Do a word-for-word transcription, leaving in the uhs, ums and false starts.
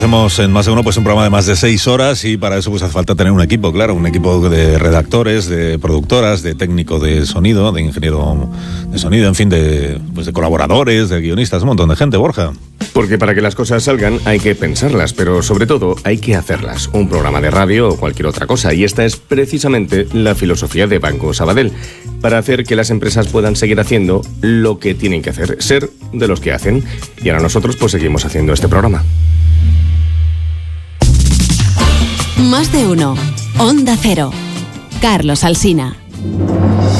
Hacemos en Más de Uno pues un programa de más de seis horas y para eso pues hace falta tener un equipo, claro, un equipo de redactores, de productoras, de técnico de sonido, de ingeniero de sonido, en fin, de, pues de colaboradores, de guionistas, un montón de gente, Borja. Porque para que las cosas salgan hay que pensarlas, pero sobre todo hay que hacerlas. Un programa de radio o cualquier otra cosa, y esta es precisamente la filosofía de Banco Sabadell, para hacer que las empresas puedan seguir haciendo lo que tienen que hacer, ser de los que hacen. Y ahora nosotros pues seguimos haciendo este programa. Más de Uno. Onda Cero. Carlos Alsina.